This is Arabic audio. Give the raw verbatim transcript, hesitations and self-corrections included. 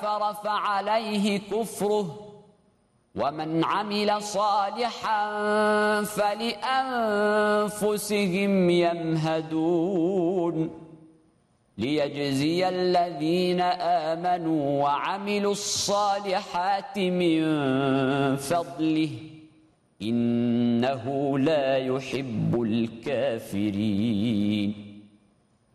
كفر فعليه كفره ومن عمل صالحا فلأنفسهم يمهدون ليجزي الذين آمنوا وعملوا الصالحات من فضله إنه لا يحب الكافرين.